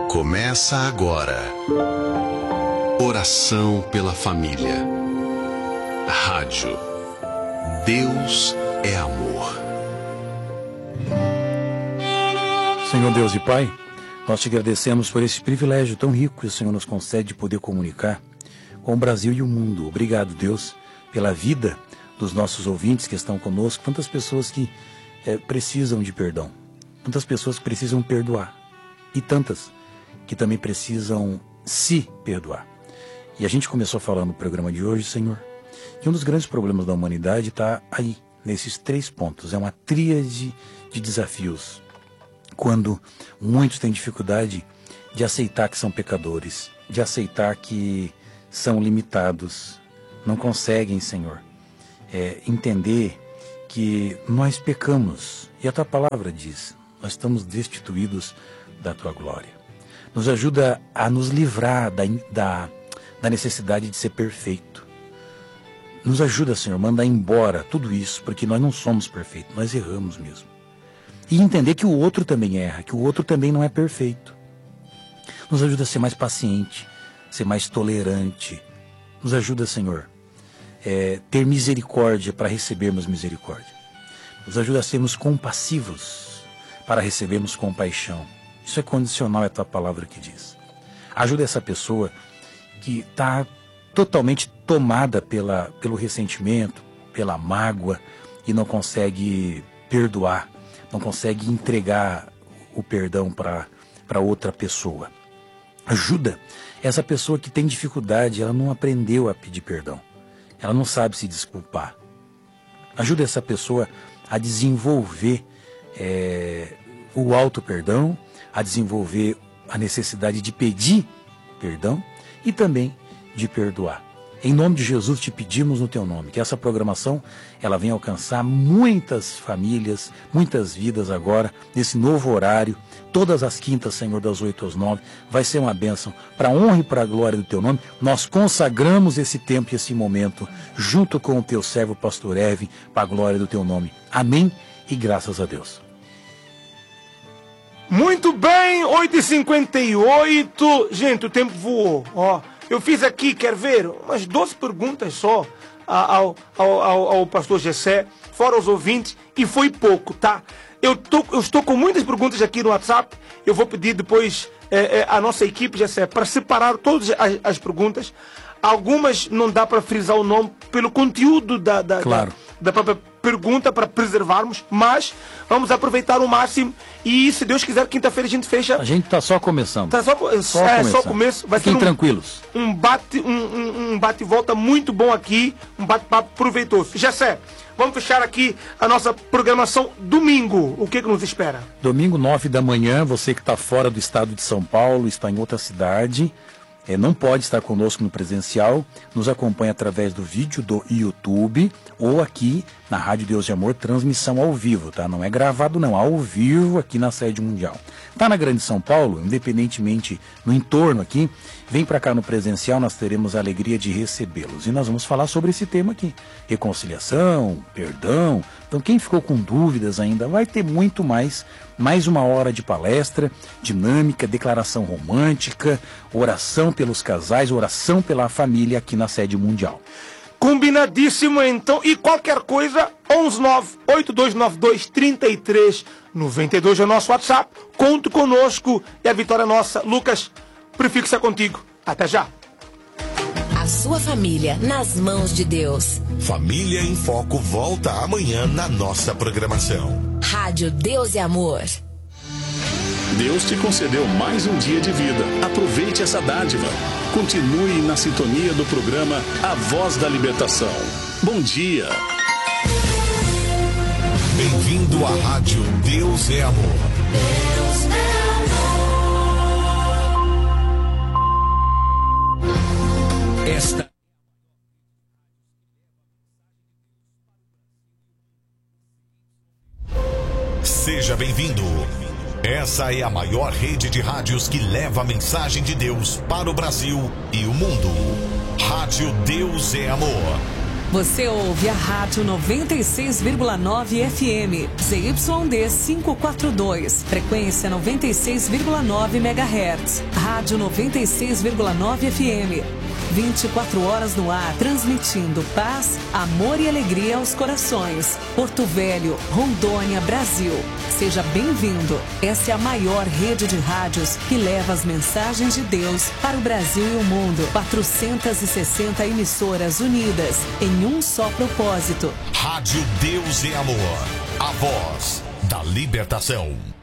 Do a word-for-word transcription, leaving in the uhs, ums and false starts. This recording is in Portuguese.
Começa agora. Oração pela família. Rádio. Deus é amor. Senhor Deus e Pai, nós te agradecemos por esse privilégio tão rico que o Senhor nos concede de poder comunicar com o Brasil e o mundo. Obrigado, Deus, pela vida dos nossos ouvintes que estão conosco. Tantas pessoas que é, precisam de perdão. Tantas pessoas que precisam perdoar. E tantas que também precisam se perdoar. E a gente começou falando no programa de hoje, Senhor, que um dos grandes problemas da humanidade está aí, nesses três pontos. É uma tríade de desafios. Quando muitos têm dificuldade de aceitar que são pecadores, de aceitar que são limitados, não conseguem, Senhor, é, entender que nós pecamos. E a Tua palavra diz, nós estamos destituídos da Tua glória. Nos ajuda a nos livrar da, da, da necessidade de ser perfeito. Nos ajuda, Senhor, a mandar embora tudo isso, porque nós não somos perfeitos, nós erramos mesmo. E entender que o outro também erra, que o outro também não é perfeito. Nos ajuda a ser mais paciente, ser mais tolerante. Nos ajuda, Senhor, é, ter misericórdia para recebermos misericórdia. Nos ajuda a sermos compassivos para recebermos compaixão. Isso é condicional, é a Tua palavra que diz. Ajuda essa pessoa que está totalmente tomada pela, pelo ressentimento, pela mágoa e não consegue perdoar, não consegue entregar o perdão para para outra pessoa. Ajuda essa pessoa que tem dificuldade, ela não aprendeu a pedir perdão, ela não sabe se desculpar. Ajuda essa pessoa a desenvolver é, o auto-perdão, a desenvolver a necessidade de pedir perdão e também de perdoar. Em nome de Jesus te pedimos no Teu nome, que essa programação ela venha alcançar muitas famílias, muitas vidas agora, nesse novo horário, todas as quintas, Senhor, das oito às nove, vai ser uma bênção para a honra e para a glória do Teu nome. Nós consagramos esse tempo e esse momento, junto com o Teu servo, Pastor Ervin, para a glória do Teu nome. Amém e graças a Deus. Muito bem, oito e cinquenta e oito. Gente, o tempo voou. Ó, eu fiz aqui, quer ver, umas doze perguntas só ao, ao, ao, ao pastor Gessé, fora os ouvintes, e foi pouco, tá? Eu, tô, eu estou com muitas perguntas aqui no WhatsApp. Eu vou pedir depois é, é, a nossa equipe, Gessé, para separar todas as, as perguntas. Algumas não dá para frisar o nome pelo conteúdo da, da, claro. da, da própria pergunta, para preservarmos, mas vamos aproveitar o máximo e, se Deus quiser, quinta-feira a gente fecha. A gente está só começando. Tá só, só é, começando. só começo. Vai Fiquem ser um, tranquilos. Um bate, um, um, um bate-volta muito bom aqui, um bate-papo proveitoso. Gessé, vamos fechar aqui a nossa programação domingo. O que que nos espera? Domingo, nove da manhã, você que está fora do estado de São Paulo, está em outra cidade, é, não pode estar conosco no presencial, nos acompanha através do vídeo do YouTube ou aqui na Rádio Deus e Amor, transmissão ao vivo, tá? Não é gravado não, ao vivo aqui na sede mundial. Tá na Grande São Paulo, independentemente no entorno aqui, vem para cá no presencial, nós teremos a alegria de recebê-los. E nós vamos falar sobre esse tema aqui, reconciliação, perdão. Então quem ficou com dúvidas ainda, vai ter muito mais, mais uma hora de palestra, dinâmica, declaração romântica, oração pelos casais, oração pela família aqui na sede mundial. Combinadíssimo, então. E qualquer coisa, onze nove oito dois nove dois três três nove dois é o nosso WhatsApp. Conte conosco e a vitória é nossa. Lucas, prefixo é contigo. Até já. A sua família nas mãos de Deus. Família em Foco volta amanhã na nossa programação. Rádio Deus e Amor. Deus te concedeu mais um dia de vida. Aproveite essa dádiva. Continue na sintonia do programa A Voz da Libertação. Bom dia. Bem-vindo à Rádio Deus é Amor. Deus é amor. Esta Seja bem-vindo. Essa é a maior rede de rádios que leva a mensagem de Deus para o Brasil e o mundo. Rádio Deus é Amor. Você ouve a Rádio noventa e seis vírgula nove F M, Z Y D quinhentos e quarenta e dois, frequência noventa e seis vírgula nove megahertz. Rádio noventa e seis vírgula nove F M. vinte e quatro horas no ar, transmitindo paz, amor e alegria aos corações. Porto Velho, Rondônia, Brasil. Seja bem-vindo. Essa é a maior rede de rádios que leva as mensagens de Deus para o Brasil e o mundo. quatrocentas e sessenta emissoras unidas em um só propósito. Rádio Deus é Amor. A voz da libertação.